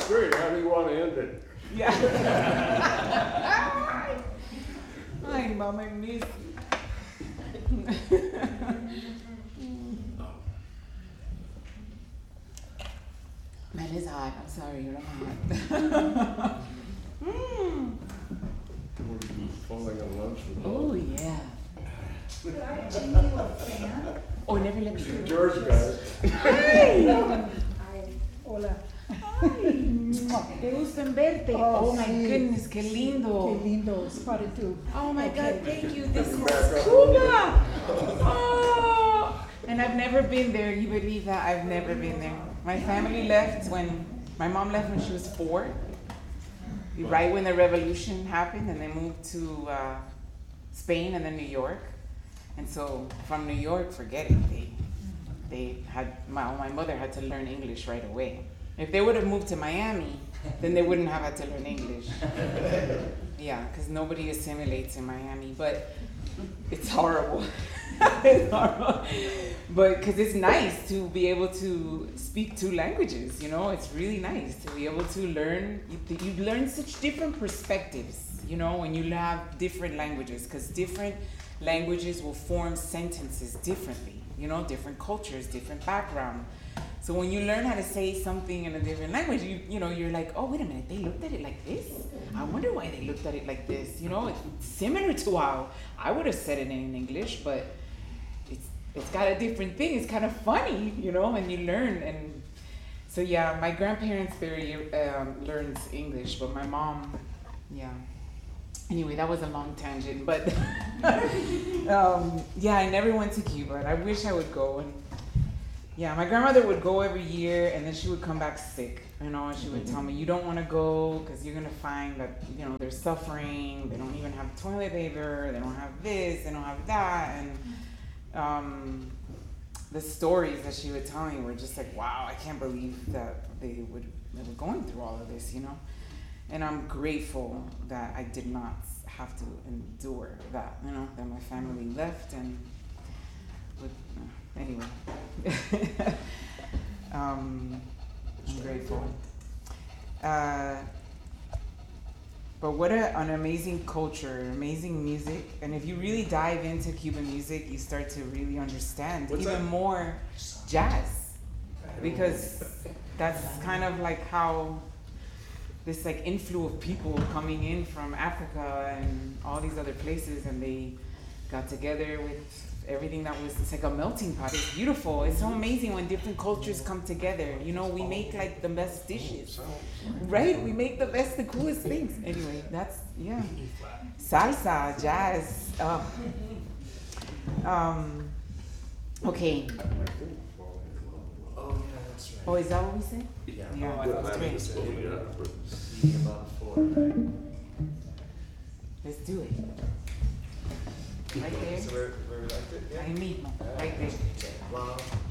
that's great. How do you want to end it? Yeah. Ay, mama, I miss you. Man, it's hot. I'm sorry, you're hot. Falling on lunch with Oh, yeah. Could I change you a fan? Oh, never let me George got it. Hi. Hola. Qué gusto en verte. Oh, my sí. goodness, qué lindo. Qué lindo, spotted too. Oh my Okay. God, thank you. This is Back up. Cuba. Oh, and I've never been there. You believe that? I've never been there. My family left when my mom left when she was 4, right when the revolution happened, and they moved to Spain and then New York. And so from New York, forget it. They had my mother had to learn English right away. If they would have moved to Miami, then they wouldn't have had to learn English. Yeah, because nobody assimilates in Miami, but it's horrible. It's horrible. But because it's nice to be able to speak 2 languages, you know, it's really nice to be able to learn. You learn such different perspectives, you know, when you have different languages, because different languages will form sentences differently, you know, different cultures, different background. So when you learn how to say something in a different language, you know, you're like, oh, wait a minute, they looked at it like this? I wonder why they looked at it like this. You know, it's similar to how I would have said it in English, but it's got a different thing. It's kind of funny, you know, and you learn. And so, yeah, my grandparents barely learned English, but my mom, yeah. Anyway, that was a long tangent, but yeah, I never went to Cuba, and I wish I would go. And yeah, my grandmother would go every year, and then she would come back sick, you know, and she would tell me, you don't want to go because you're going to find that, you know, they're suffering, they don't even have toilet paper, they don't have this, they don't have that, and the stories that she would tell me were just like, wow, I can't believe that they were going through all of this, you know, and I'm grateful that I did not have to endure that, you know, that my family left, and anyway, I'm grateful. But what an amazing culture, amazing music. And if you really dive into Cuban music, you start to really understand more jazz. Because that's kind of like how this like inflow of people coming in from Africa and all these other places, and they got together with everything that was, it's like a melting pot. It's beautiful. It's so amazing when different cultures come together. You know, we make like the best dishes, right? We make the best, the coolest things. Anyway, that's, yeah. Salsa, jazz. Okay. Oh, yeah, that's right. Oh, is that what we said? Yeah. Yeah. Oh, I thought Okay. you said you were speaking about before, right? Let's do it. Right there. So where we left it? Yeah. Ahí mismo, right there. Wow.